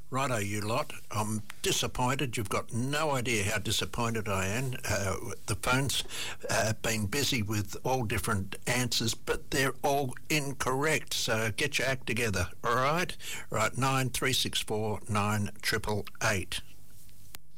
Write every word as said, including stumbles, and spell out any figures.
Righto, you lot. I'm disappointed. You've got no idea how disappointed I am. Uh, the phones uh, have been busy with all different answers, but they're all incorrect. So get your act together, all right? Right, nine three six four nine triple eight.